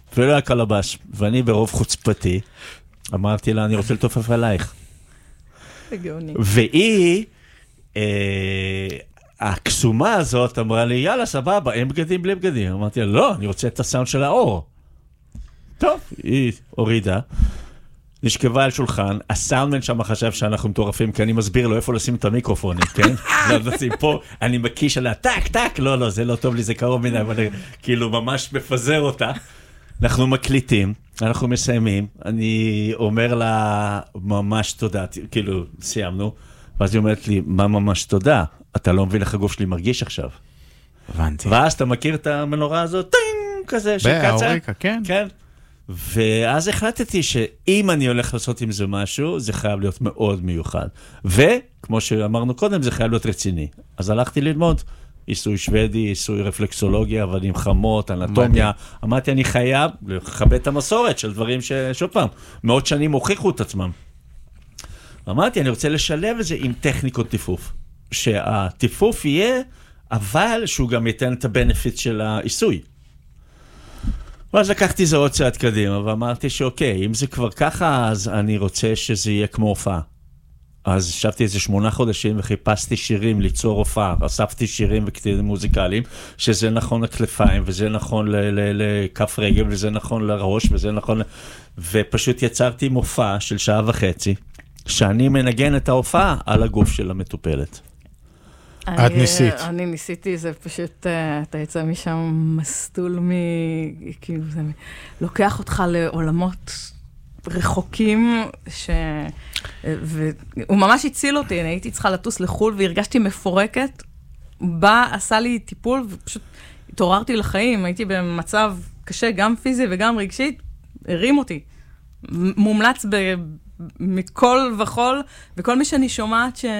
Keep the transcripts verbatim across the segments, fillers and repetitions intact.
ולא היה קלבש. ואני ברוב חוצפתי, אמרתי לה, אני רוצה לטופף עלייך. גאוני. והיא, הקסומה הזאת אמרה לי, יאללה, סבבה, אין בגדים בלי בגדים. אמרתי לה, לא, אני רוצה את הסאונד של האור. טוב, היא הורידה, נשכבה על שולחן, הסאונדמן שם חשב שאנחנו מטורפים, כי אני מסביר לו איפה לשים את המיקרופונים, כן? לא יודעים פה, אני מקיש עליה, טק, טק, לא, לא, זה לא טוב לי, זה קרוב מדי, אבל כאילו ממש מפזר אותה. אנחנו מקליטים, אנחנו מסיימים, אני אומר לה ממש תודה, כאילו סיימנו, ואז היא אומרת לי, מה ממש תודה? אתה לא מבין איך הגוף שלי מרגיש עכשיו. הבנתי. ואז אתה מכיר את המנורה הזאת, טינג, כזה, שקצה. באוריקה, כן. כן. ואז החלטתי שאם אני הולך לעשות עם זה משהו, זה חייב להיות מאוד מיוחד. וכמו שאמרנו קודם, זה חייב להיות רציני. אז הלכתי ללמוד. עיסוי שוודי, עיסוי רפלקסולוגיה, עבדים חמות, אנטומיה. אמרתי, אני חייב לכבד את המסורת של דברים ששוב פעם, מאות שנים הוכיחו את עצמם. אמרתי, אני רוצה לשלב את זה עם טכניקות טיפוף. שהטיפוף יהיה, אבל שהוא גם ייתן את הבנפיט של העיסוי. ואז לקחתי זה עוד צעד קדימה, ואמרתי שאוקיי, אם זה כבר ככה, אז אני רוצה שזה יהיה כמו הופעה. אז ישבתי איזה שמונה חודשים וחיפשתי שירים ליצור הופעה, אספתי שירים וקטעים מוזיקליים, שזה נכון לכתפיים, וזה נכון לכף רגל, וזה נכון לראש, וזה נכון, ופשוט יצרתי מופע של שעה וחצי, שאני מנגן את ההופעה על הגוף של המטופלת. את ניסית. אני ניסיתי, זה פשוט, אתה יצא משם מסטול מ... כאילו זה לוקח אותך לעולמות רחוקים, ש... והוא ממש הציל אותי, אני הייתי צריכה לטוס לחול, והרגשתי מפורקת, בא, עשה לי טיפול, ופשוט התעוררתי לחיים, הייתי במצב קשה, גם פיזי וגם רגשית, הרים אותי. מומלץ ב... מכל וכל, וכל מי שאני שומעת ש...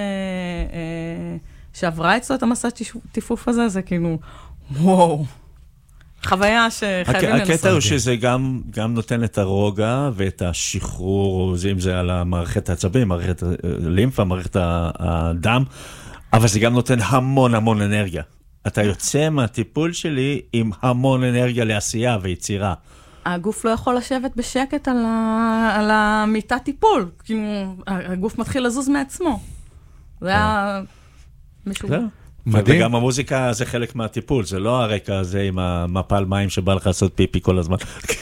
שעברה אצלו את המסע טיפוף הזה, זה כאילו, וואו, חוויה שחייבים לנסות. הקטע הוא שזה גם, גם נותן את הרוגע ואת השחרור, אם זה על המערכת העצבים, מערכת הלימפה, מערכת הדם, אבל זה גם נותן המון המון אנרגיה. אתה יוצא מהטיפול שלי עם המון אנרגיה לעשייה ויצירה. הגוף לא יכול לשבת בשקט על, ה... על המיטה טיפול, כאילו, הגוף מתחיל לזוז מעצמו. זה היה משהו. מדהים. וגם המוזיקה זה חלק מהטיפול, זה לא הרקע הזה עם המפל מים שבא לך לעשות פיפי כל הזמן.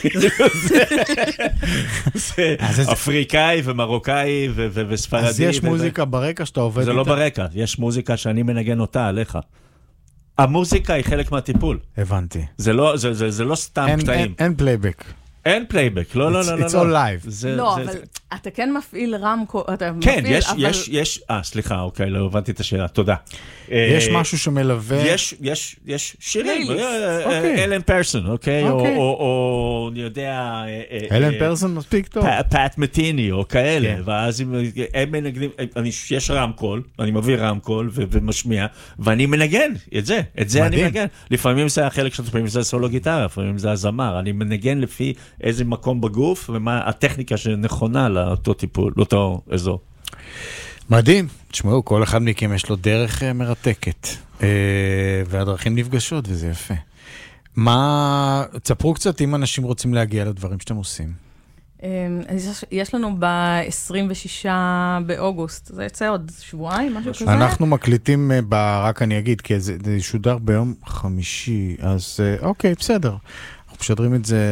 זה אפריקאי ומרוקאי וספרדי. אז יש מוזיקה ברקע שאתה עובד איתה? זה לא ברקע, יש מוזיקה שאני מנגן אותה עליך. המוזיקה היא חלק מהטיפול. הבנתי. זה לא, זה, זה, זה לא סתם קטעים. אין פלייבק. אין פלייבק, לא, לא, לא, לא. It's all live. לא, אבל אתה כן מפעיל רמקול, אתה כן, מפעיל, יש, אבל... יש, יש, אה, סליחה, אוקיי, לא הבנתי את השאלה, תודה. יש משהו שמלווה... יש, יש, יש שירים, אלן פרסון, אוקיי, או, אני יודע... אלן פרסון מספיק טוב. פאט מתיני, או כאלה, ואז הם מנגנים, יש רמקול, אני מביא רמקול ומשמיע, ואני מנגן את זה, את זה אני מנגן. לפעמים זה החלק של לפעמים זה סולו גיטרה, לפעמים זה הזמר, אני מנגן לפי איזה מקום בגוף, ומה הטכניקה שנכונה לאותו טיפול, לאותו אזור. מדהים. תשמעו, כל אחד מכם יש לו דרך מרתקת, והדרכים נפגשות, וזה יפה. מה, תספרו קצת אם אנשים רוצים להגיע לדברים שאתם עושים. יש לנו ב-עשרים ושישה באוגוסט, זה יצא עוד שבועיים, משהו כזה? אנחנו מקליטים, רק אני אגיד, כי זה שודר ביום חמישי, אז אוקיי, בסדר. אנחנו משדרים את זה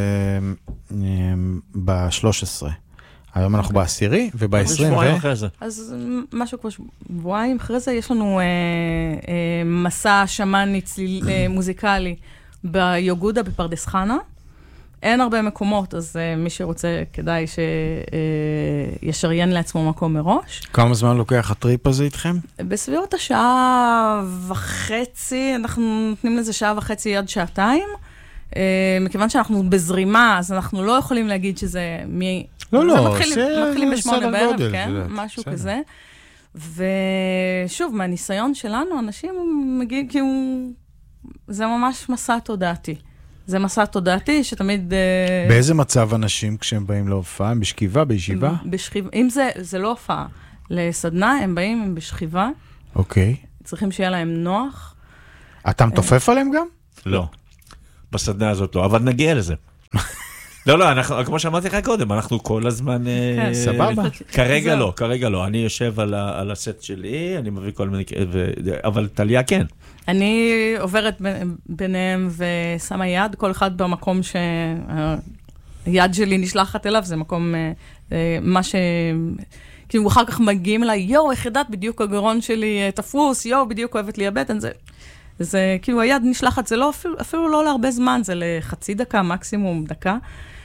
ב-שלוש עשרה. היום אנחנו בעשירי ובעשרים. אז משהו כמו שבועיים אחרי זה, יש לנו מסע שמאני מוזיקלי ביוגודה בפרדס חנה. אין הרבה מקומות, אז מי שרוצה כדאי שישריין לעצמו מקום מראש. כמה זמן לוקח הטריפ הזה איתכם? בסביבות השעה וחצי, אנחנו נותנים לזה שעה וחצי עד שעתיים. מכיוון שאנחנו בזרימה, אז אנחנו לא יכולים להגיד שזה מי... לא, לא, מתחילים בשמונה בערב, כן? משהו כזה. ושוב, מהניסיון שלנו, אנשים מגיעים, כאילו, זה ממש מסע תודעתי. זה מסע תודעתי שתמיד... באיזה מצב אנשים כשהם באים להופעה? הם בשכיבה, בישיבה? בשכיבה. אם זה, זה לא הופעה. לסדנה, הם באים, הם בשכיבה. אוקיי. צריכים שיהיה להם נוח. אתה מתופף עליהם גם? לא. בסדנה הזאת לא, אבל נגיע לזה. לא, לא, אנחנו, כמו שאמרתי לך קודם, אנחנו כל הזמן... סבבה. כרגע לא, כרגע לא. אני יושב על הסט שלי, אני מביא כל מיני... אבל טליה כן. אני עוברת ביניהם ושמה יד, כל אחד במקום שהיד שלי נשלחת אליו, זה מקום, מה ש... כאילו, אחר כך מגיעים אליי, יו, איך ידעת, בדיוק הגרון שלי תפוס, יו, בדיוק אוהבת לי הבטן, זה... זה כאילו היד נשלחת, זה לא, אפילו, אפילו לא להרבה זמן, זה לחצי דקה, מקסימום דקה.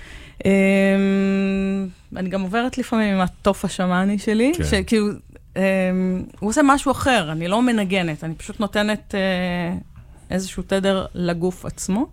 אני גם עוברת לפעמים עם הטוף השמאני שלי, כן. שכאילו, הוא עושה משהו אחר, אני לא מנגנת, אני פשוט נותנת איזשהו תדר לגוף עצמו.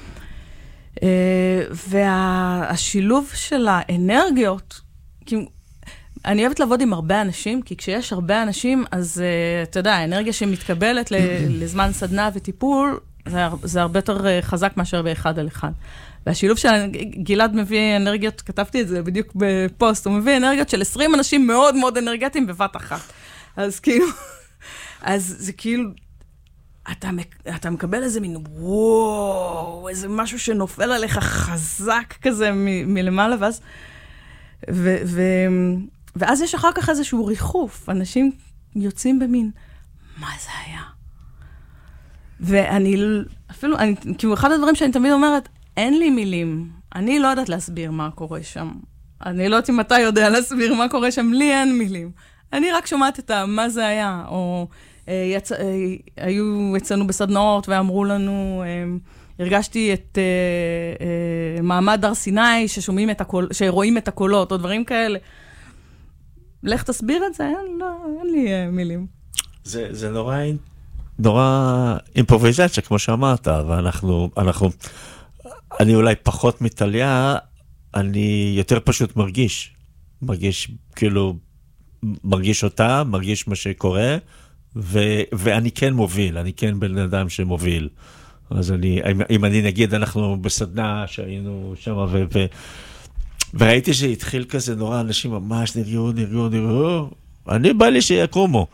והשילוב של האנרגיות, כאילו, אני אוהבת לעבוד עם הרבה אנשים, כי כשיש הרבה אנשים, אז uh, אתה יודע, האנרגיה שמתקבלת לזמן סדנה וטיפול, זה, זה הרבה יותר חזק מאשר באחד על אחד. והשילוב שגלעד מביא אנרגיות, כתבתי את זה בדיוק בפוסט, הוא מביא אנרגיות של עשרים אנשים מאוד מאוד אנרגטיים בבת אחת. אז כאילו, אז זה כאילו, אתה, אתה מקבל איזה מין, וואו, איזה משהו שנופל עליך חזק כזה מ, מלמעלה, ואז, ו, ו, ואז יש אחר כך איזשהו ריחוף, אנשים יוצאים במין, מה זה היה? ואני, אפילו, אני, כאילו אחד הדברים שאני תמיד אומרת, אין לי מילים, אני לא יודעת להסביר מה קורה שם. אני לא יודעת אם אתה יודע להסביר מה קורה שם, לי אין מילים. אני רק שומעת את מה זה היה, או יצ... היו אצלנו בסדנאות ואמרו לנו, הרגשתי את מעמד הר סיני ששומעים את הקול, שרואים את הקולות, או דברים כאלה. לך תסביר את זה, אין, לא, אין לי מילים. זה, זה נורא, נורא אימפרוביזציה, כמו שאמרת, ואנחנו, אנחנו, אני אולי פחות מטליה, אני יותר פשוט מרגיש. מרגיש, כאילו, מרגיש אותה, מרגיש מה שקורה, ו, ואני כן מוביל, אני כן בן אדם שמוביל. אז אני, אם, אם אני נגיד, אנחנו בסדנה שהיינו שם, ו, ו, וראיתי שהתחיל כזה נורא, אנשים ממש נראו, נראו, נראו, אני בא לי שיקומו.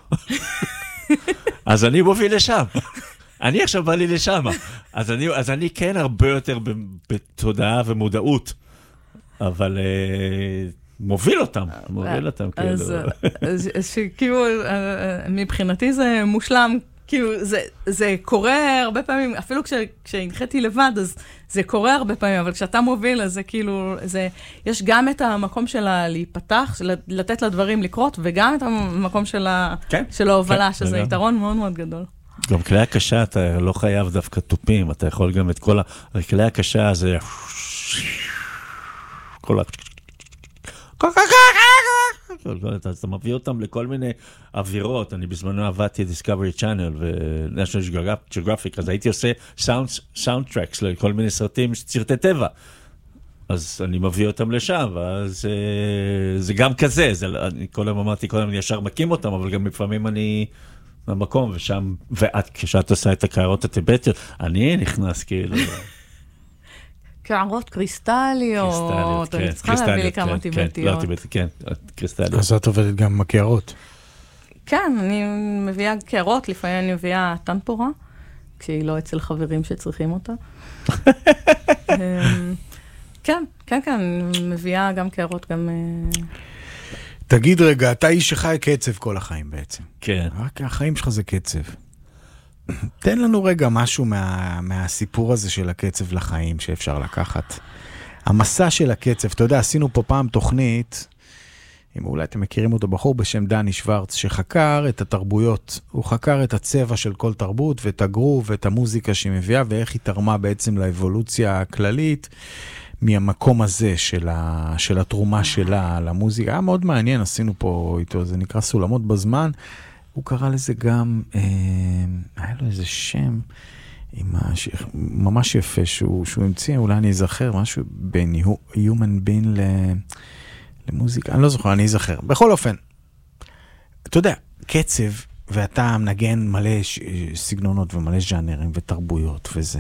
אז אני מוביל לשם. אני עכשיו בא לי לשם. אז אני, אז אני כן הרבה יותר בתודעה ומודעות, אבל uh, מוביל אותם, מוביל אותם. אז, אז, אז כאילו, מבחינתי זה מושלם, כאילו, זה, זה קורה הרבה פעמים, אפילו כש, כשהנחיתי לבד, אז זה קורה הרבה פעמים, אבל כשאתה מוביל, אז זה כאילו, זה, יש גם את המקום שלה להיפתח, של, לתת לדברים לקרות, וגם את המקום שלה, כן, של ההובלה, כן, שזה יתרון מאוד מאוד גדול. גם כלי הקשה, אתה לא חייב דווקא טופים, אתה יכול גם את כל ה... כלי הקשה, זה... כל ה... אתה מביא אותם לכל מיני אווירות. אני בזמנו עבדתי Discovery Channel ו-National Geographic, אז הייתי עושה סאונד טרקס לכל מיני סרטים, סרטי טבע. אז אני מביא אותם לשם, ואז זה גם כזה. כל היום אמרתי, כל היום אני ישר מקים אותם, אבל גם לפעמים אני במקום, ושם, ואת, כשאת עושה את הקערות הטיבטיות, אני נכנס כאילו... קערות קריסטליות, אני צריכה להביא לי כמה טיבטיות. לא טיבטיות, כן, קריסטליות. אז את עובדת גם עם הקערות. כן, אני מביאה קערות, לפעמים אני מביאה טנפורה, כשהיא לא אצל חברים שצריכים אותה. כן, כן, כן, אני מביאה גם קערות, גם... תגיד רגע, אתה איש שחי קצב כל החיים בעצם. כן. רק החיים שלך זה קצב. תן לנו רגע משהו מה, מהסיפור הזה של הקצב לחיים שאפשר לקחת. המסע של הקצב, אתה יודע, עשינו פה פעם תוכנית, אם אולי אתם מכירים אותו, בחור בשם דני שוורץ, שחקר את התרבויות. הוא חקר את הצבע של כל תרבות, ואת הגרוב, ואת המוזיקה שהיא מביאה, ואיך היא תרמה בעצם לאבולוציה הכללית, מהמקום הזה של, ה, של התרומה שלה למוזיקה. היה מאוד מעניין, עשינו פה איתו, זה נקרא סולמות בזמן, הוא קרא לזה גם, אה, היה לו איזה שם, ש... ממש יפה, שהוא, שהוא המציא, אולי אני אזכר, משהו בין Human Being ל... למוזיקה, אני לא זוכר, אני אזכר. בכל אופן, אתה יודע, קצב, ואתה מנגן מלא ש... סגנונות ומלא ז'אנרים ותרבויות וזה.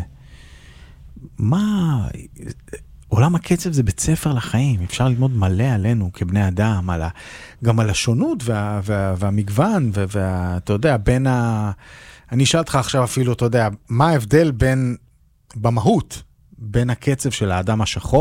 מה... עולם הקצב זה בית ספר לחיים, אפשר ללמוד מלא עלינו כבני אדם, על ה... גם על השונות וה... וה... והמגוון, ואתה וה... יודע, בין ה... אני אשאל אותך עכשיו אפילו, אתה יודע, מה ההבדל בין, במהות, בין הקצב של האדם השחור,